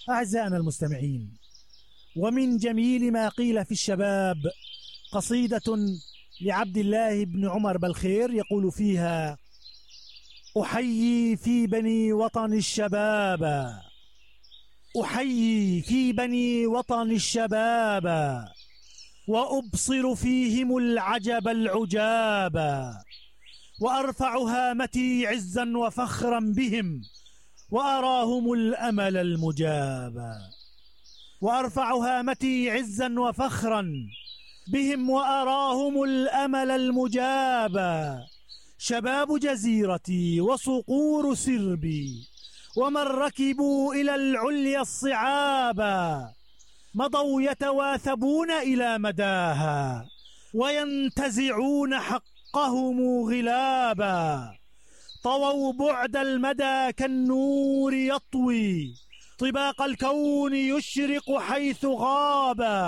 أعزائنا المستمعين، ومن جميل ما قيل في الشباب قصيدة لعبد الله بن عمر بالخير يقول فيها: أحيي في بني وطن الشباب، أحيي في بني وطن الشباب، وأبصر فيهم العجب العجاب، وأرفع هامتي عزا وفخرا بهم، وأراهم الأمل المجاب. وأرفع هامتي عزا وفخرا بهم، وأراهم الأمل المجاب. شباب جزيرتي وصقور سربي، ومن ركبوا إلى العليا الصعاب، مضوا يتواثبون إلى مداها، وينتزعون حقهم غلابا. طووا بعد المدى كالنور يطوي، طباق الكون يشرق حيث غاب.